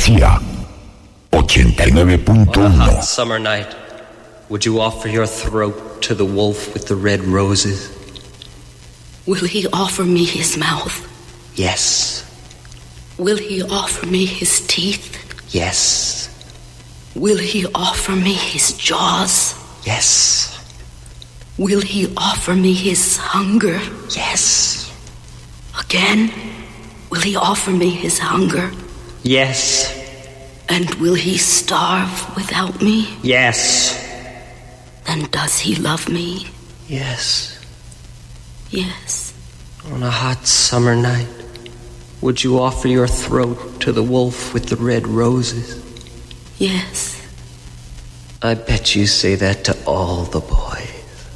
García, 89.1. On a hot summer night, would you offer your throat to the wolf with the red roses? Will he offer me his mouth? Yes. Will he offer me his teeth? Yes. Will he offer me his jaws? Yes. Will he offer me his hunger? Yes. Again? Will he offer me his hunger? Yes. And will he starve without me? Yes. Then does he love me? Yes. Yes. On a hot summer night, would you offer your throat to the wolf with the red roses? Yes. I bet you say that to all the boys.